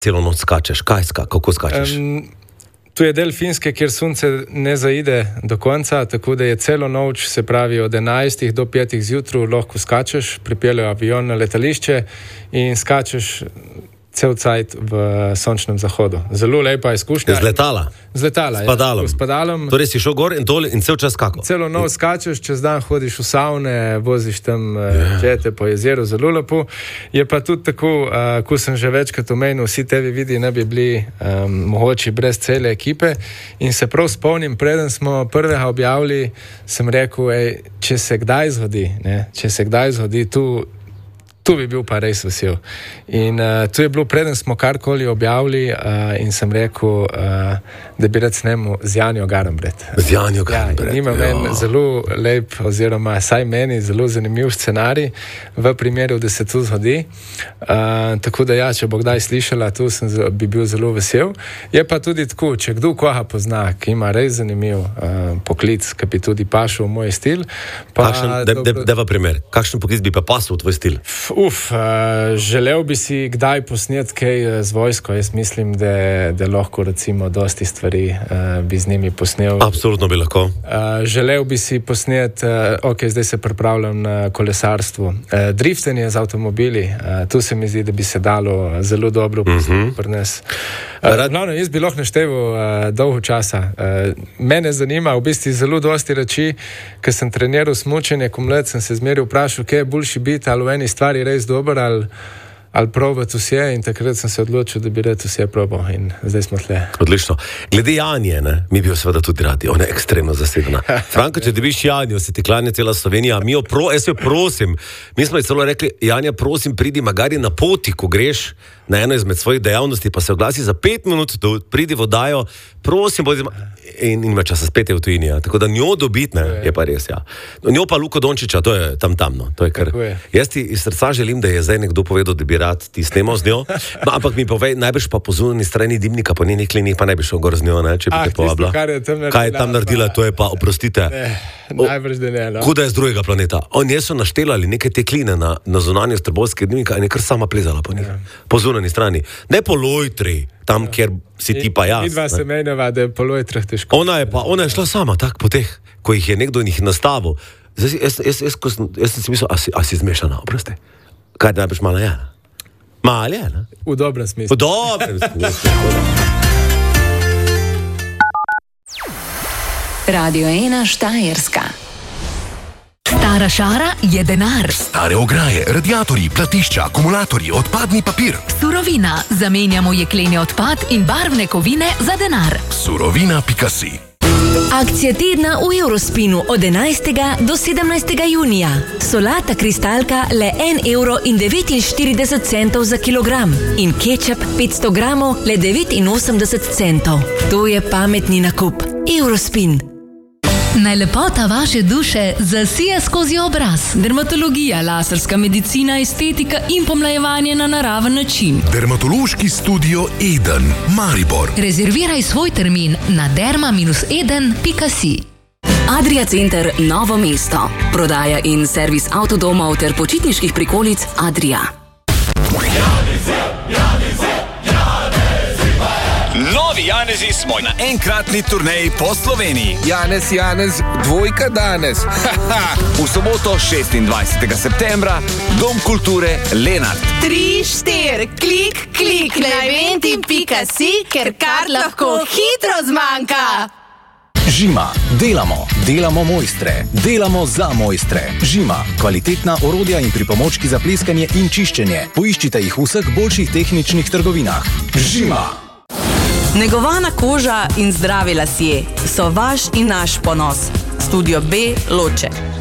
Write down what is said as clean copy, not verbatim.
celo noč skačeš? Kako skačeš? Tu je del Finske, kjer sunce ne zaide do konca, tako da je celo noč, se pravi od 11 do 5 zjutraj lahko skačeš, pripeljejo avion na letališče in skačeš cel cajt v sončnem zahodu. Zelo lepa izkušnja. Z letala? Z letala, s padalom. Torej si šel gor in cel čas kako? Celo noč skačeš, čez dan hodiš v savne, voziš tam čete po jezeru, zelo lepo. Je pa tudi tako, ko sem že večkrat omenil, vsi tebi vidi ne bi bili mogoči brez cele ekipe in se prav spomnim, preden smo prvega objavili, sem rekel, če se kdaj zgodi, tu bi bil pa res vesel. In tu je bilo, preden smo karkoli objavili in sem rekel, da bi rad snemal z Janjo Garnbret. Z Janjo Garnbret. Ima meni zelo lep, oziroma saj meni zelo zanimiv scenarij v primeru, da se to zgodi. Tako da če bo kdaj slišala, tu bi bil zelo vesel. Je pa tudi tako, če kdo koga pozna, ki ima res zanimiv poklic, ki bi tudi pašel v moj stil. Deva primer, kakšen poklic bi pa pasel v tvoj stil? Želel bi si kdaj posnet kaj z vojsko. Jaz mislim, da lahko recimo dosti stvari bi z njimi posnel. Absolutno bi lahko. Želel bi si posnet, zdaj se pripravljam na kolesarstvu. Driftenje z avtomobili, tu se mi zdi, da bi se dalo zelo dobro posnet pri nas. Jaz bi lahko našteval dolgo časa. Mene zanima v bistvu zelo dosti reči, ker sem treniral smučenje, ko mlad sem se zmeril vprašal, kaj je boljši biti, ali v eni stvari res dober, ali probati vse, in takrat sem se odločil, da bi rad vse probal in zdaj smo tle. Odlično. Glede Janje, mi bi jo seveda tudi radi, ona je ekstremno zasedena. Franko, če dobiš Janjo, se ti klanja cela Slovenija, jaz jo prosim, mi smo ji celo rekli, Janja, prosim, pridi magari na poti, ko greš na eno izmed svojih dejavnosti, pa se oglasi za 5 minut, da pridi v oddajo, prosim, in ima časa, spet je v tujini, tako da njo dobiti, je pa res, Njo pa Luko Dončiča, to je tamno, to je kar. Jaz ti iz srca želim, da je zdaj nekdo povedal, da bi rad ti snemal z njo, ampak mi povej, najbrž pa po zunanji strani dimnika, po njenih klinih, pa ne bi šel gor z njo, če bi te povabila. Kaj je tam naredila, to je pa, oprostite. Najbrž da ne, Kuda je z drugega planeta. Oni so naštelali neke te kline na zunanji Strbovske dimnika in je kar sama plezala po njih. Po zunanji strani. Ne po lojtri, tam, kjer si ti pa jaz. Midva se menjava, da je po lojtrah težko. Ona je šla sama, tak, po teh, ko jih je nekdo njih nastavil. Jaz sem si mislil, a si zmešana, oprosti. Kaj najbrž mala je? Mala je, ne? V dobrem smislu. V dobrem smislu. Radio 1 Štajerska. Stara šara je denar. Stare ograje, radiatorji, platišča, akumulatorji, odpadni papir. Surovina. Zamenjamo jekleni odpad in barvne kovine za denar. Surovina.si. Akcija tedna v Eurospinu od 11. do 17. junija. Solata kristalka le 1,49 € za kilogram in kečap 500 gramov le 89 centov. To je pametni nakup. Eurospin. Naj lepota vaše duše zasije skozi obraz. Dermatologija, laserska medicina, estetika in pomlajevanje na naraven način. Dermatološki studio Eden, Maribor. Rezerviraj svoj termin na derma-eden.si. Adria Center Novo mesto. Prodaja in servis avtodomov ter počitniških prikolic Adria. Novi Janezi smo na enkratni turneji po Sloveniji. Janez, dvojka danes. V soboto 26. septembra, Dom kulture Lenart. 3, 4, klik na eventi.si, ker kar lahko hitro zmanjka. Žima. Delamo mojstre. Delamo za mojstre. Žima. Kvalitetna orodja in pripomočki za pleskanje in čiščenje. Poiščite jih v vseh boljših tehničnih trgovinah. Žima. Negovana koža in zdravi lasje so vaš in naš ponos. Studio B Loče.